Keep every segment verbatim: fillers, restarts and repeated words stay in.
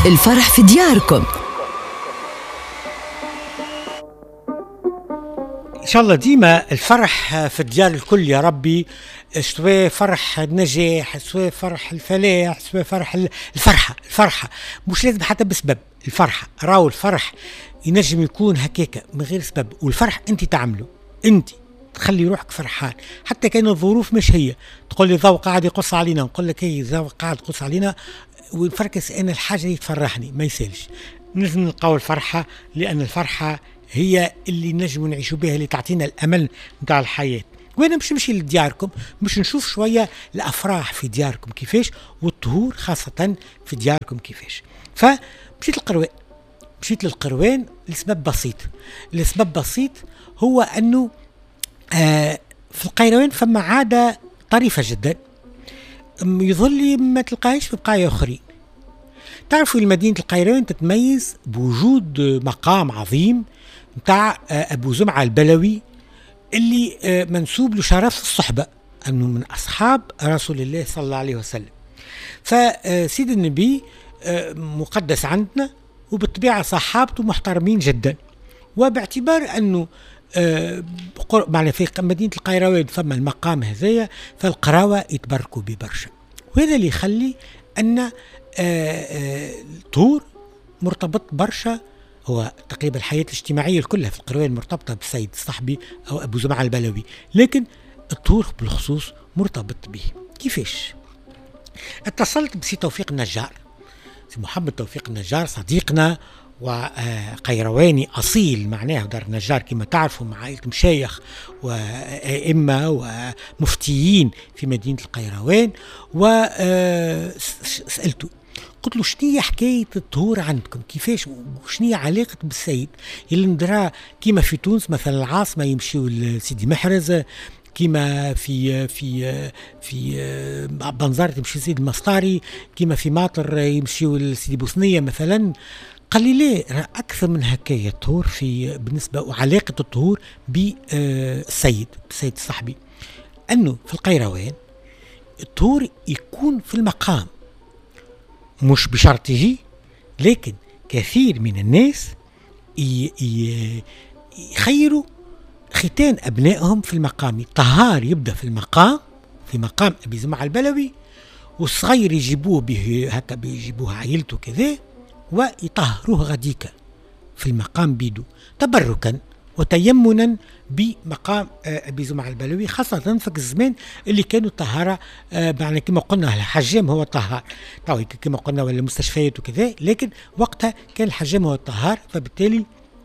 الفرح في دياركم. إن شاء الله ديما الفرح في ديار الكل يا ربي، سواء فرح النجاح، سواء فرح الفلاح، سواء فرح الفرحة الفرحة مش لازم حتى بسبب الفرحة. راو الفرح ينجم يكون هكاك من غير سبب، والفرح أنت تعمله، أنت تخلي روحك فرحان حتى كان الظروف مش هي. تقول لي ضوء قاعد يقص علينا، نقول لك هي ضوء قاعد يقص علينا ونفركس أن الحاجة اللي تفرحني ما يسالش. لازم نلقاو الفرحة، لأن الفرحة هي اللي نجم نعيشوا بها، اللي تعطينا الأمل نتاع الحياة. وانا مش نمشي لدياركم مش نشوف شوية الأفراح في دياركم كيفاش، والطهور خاصة في دياركم كيفاش. فمشيت القروان مشيت للقروان لسبب بسيط. السبب بسيط هو أنه آه في القيروان فما عادة طريفة جدا يظل لي ما تلقاهاش في بقايا أخرين. تعرفوا مدينة القيروان تتميز بوجود مقام عظيم متاع أبو زمعة البلوي، اللي منسوب لشرف الصحبة، أنه من أصحاب رسول الله صلى الله عليه وسلم. فسيد النبي مقدس عندنا، وبالطبيعة صحابته محترمين جدا. وباعتبار أنه معنا في مدينة القيروان فما المقام هذايا، فالقراوة يتبركوا ببرشا، وهذا اللي يخلي أن الطهور مرتبط برشا. هو تقريبا الحياة الاجتماعية كلها في القروان مرتبطة بالسيد الصحبي أو أبو زمعة البلوي، لكن الطهور بالخصوص مرتبط به. كيفاش؟ اتصلت بسي توفيق النجار، سي محمد توفيق النجار، صديقنا وقيرواني أصيل، معناه دار النجار كما تعرفوا، مع عائلة مشايخ وأئمة ومفتيين في مدينة القيروان. وسألته قلت له شنية حكاية الطهور عندكم كيفاش، وشنية علاقة بالسيد اللي ندرى كيما في تونس مثلا العاصمة يمشيوا لسيدي محرز، كيما في في في بنزرت يمشي سيدي المسطاري، كيما في ماطر يمشيوا لسيدي بوسنية مثلا. قال لي ليه أكثر من هكاية الطهور في بالنسبة وعلاقة الطهور بالسيد بالسيد الصحبي، أنه في القيروان الطهور يكون في المقام مش بشرطه، لكن كثير من الناس يخيروا ختان أبنائهم في المقام. الطهار يبدأ في المقام، في مقام أبي زمعة البلوي، والصغير يجيبوه به هكا، بيجيبوه عائلته كذا ويطهروه غديكا في المقام بيدو، تبركا وتيمنا بمقام أبي زمعة البلوي، خاصة في الزمان اللي كانوا الطهارة معنى كما قلنا الحجام هو الطهار، طبعا كما قلنا ولا المستشفيات وكذا، لكن وقتها كان الحجام هو الطهار. فبالتالي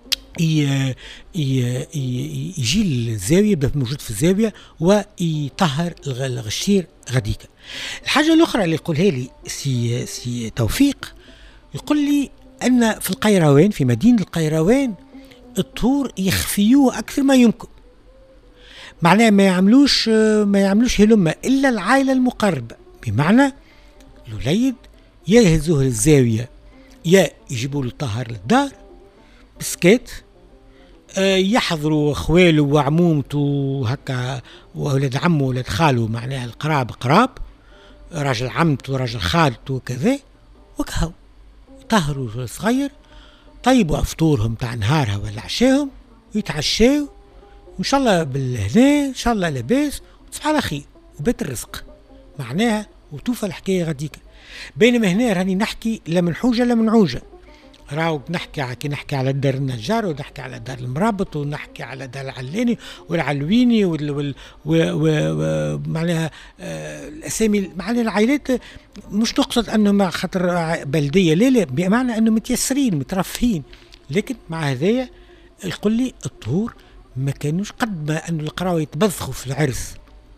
يجي الزاوية، يبدأ موجود في الزاوية ويطهر الغشير غديكا. الحاجة الأخرى اللي يقولها لي سي, سي توفيق، يقول لي أن في القيروان في مدينة القيروان الطهور يخفيوه أكثر ما يمكن، معناه ما يعملوش ما يعملوش هلمة إلا العائلة المقربة، بمعنى الوليد يا يهزوه للزاوية يا يجيبوا له طهر للدار بسكات، آه يحضروا أخواله وعمومته هكا وأولاد عمه وأولاد خاله، معناها القراب قراب، راجل عمته وراجل خالته وكذا، وكهو يطهروا الصغير، طيبوا أفطورهم تاع نهارها ولا عشاهم، ويتعشاو وإن شاء الله بالهنا إن شاء الله لاباس وتصبح على خير وبيت الرزق، معناها وتوفى الحكاية غديك. بينما هنا راني نحكي لا من حوجة لا من عوجة، راو نحكي كي نحكي على دار النجار، ونحكي على دار المرابط، ونحكي على دار العلاني والعلويني وال وال و معناها آه الاسامي، معناها العائلات مش نقصد انه مع خاطر بلديه، لا لا، بمعنى انه متيسرين مترفهين، لكن مع هذايا يقول لي الطهور ما كانوش قد ما انه القراوه يتبذخوا في العرس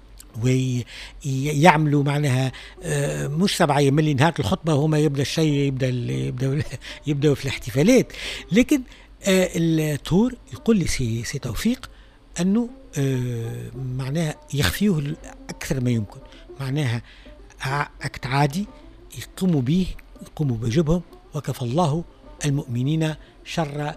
ويعملوا معناها مش سبعة أيام اللي نهار الخطبة هما يبدأ الشيء يبدأ يبدأ يبدأ في الاحتفالات، لكن الطهور يقول لي سي, سي توفيق أنه معناها يخفيوه أكثر ما يمكن، معناها أكت عادي يقوموا به يقوموا بواجبهم، وكفى الله المؤمنين شر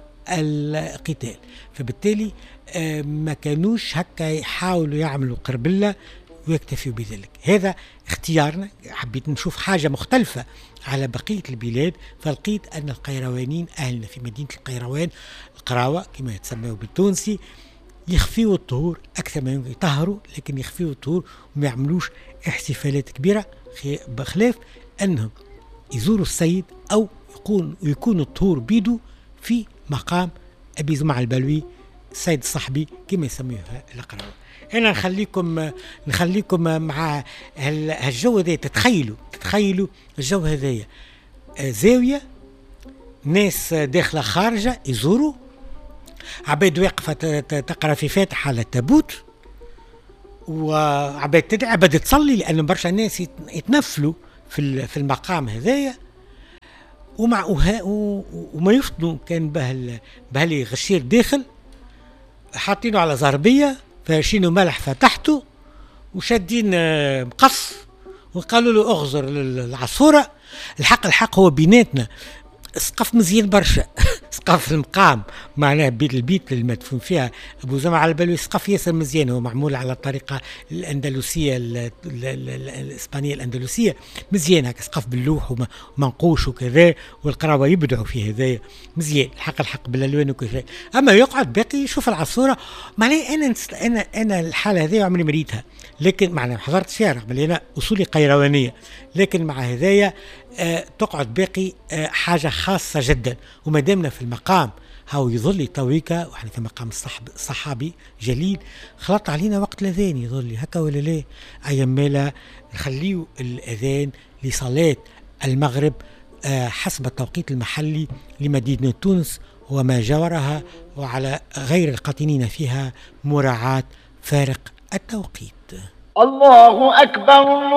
القتال. فبالتالي ما كانوش هكا يحاولوا يعملوا قربلة ويكتفوا بذلك. هذا اختيارنا، حبيت نشوف حاجة مختلفة على بقية البلاد، فلقيت أن القيروانيين أهلنا في مدينة القيروان القراوة كما يتسموا بالتونسي يخفيوا الطهور أكثر ما يمكن، يطهروا لكن يخفيوا الطهور وما يعملوش احتفالات كبيرة، بخلاف أنهم يزوروا السيد أو يكون يكون الطهور بيدو في مقام أبي زمع البلوي السيد الصحبي كما يسميها القراوة. أنا نخليكم نخليكم مع هالجو هذا، تتخيلوا تتخيلوا الجو هذايا، زاوية ناس داخلة خارجة يزوروا، عباد واقفة تقرأ في فاتحة على التابوت، وعباد تدعي، عباد تصلي لأن برشا ناس يتنفلوا في في المقام هذايا، ومع وما يفطنوا كان بهال بهالي غشير داخل حاطينه على زربية فاشينه ملح فتحته وشادين مقص وقالوا له اغزر العصفورة. الحق الحق هو بيناتنا سقف مزيان برشا سقف المقام معناه بيت البيت المدفون فيها ابو زمع البلوي سقف ياسر مزيان، هو معمول على الطريقه الاندلسيه الاسبانيه الاندلسيه مزيان هكا، سقف باللوح ومنقوش وكذا، والقراوه يبدعوا في هذايا مزيان الحق الحق بالالوان وكذا. اما يقعد باقي يشوف العصفوره معناه انا انا انا الحاله هذه عمري مريتها، لكن معناه حضرت فيها رغم اللي انا اصولي قيروانيه، لكن مع هذايا آه تقعد باقي آه حاجه خاصه جدا. وما دامنا في المقام هاو يظل تويكا واحنا في مقام الصحب الصحابي جليل، خلط علينا وقت الاذان يظل هكا ولا لا؟ ايام مالا نخليو الاذان لصلاه المغرب آه حسب التوقيت المحلي لمدينه تونس وما جاورها، وعلى غير القاطنين فيها مراعاه فارق التوقيت. الله أكبر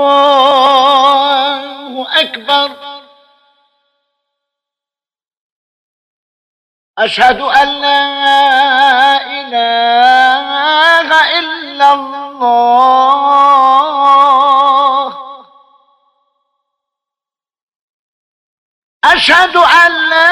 الله أكبر، أشهد أن لا إله إلا الله، أشهد أن لا